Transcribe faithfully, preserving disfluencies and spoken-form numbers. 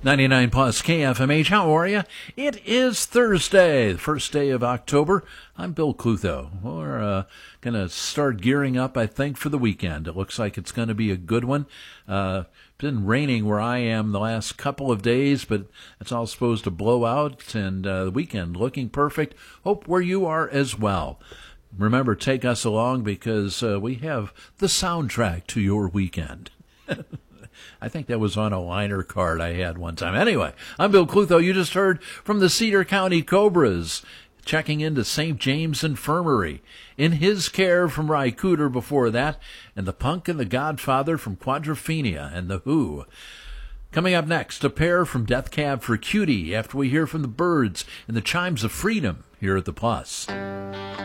ninety-nine plus K F M H, how are you? It is Thursday, the first day of October. I'm Bill Clutho. We're uh, going to start gearing up, I think, for the weekend. It looks like it's going to be a good one. Uh, been raining where I am the last couple of days, but it's all supposed to blow out, and uh, the weekend looking perfect. Hope where you are as well. Remember, take us along because uh, we have the soundtrack to your weekend. I think that was on a liner card I had one time. Anyway, I'm Bill Clutho. You just heard from the Cedar County Cobras checking into Saint James Infirmary. In His Care from Ry Cooder before that, and The Punk and the Godfather from Quadrophenia and The Who. Coming up next, a pair from Death Cab for Cutie after we hear from the Byrds and the Chimes of Freedom here at the Plus.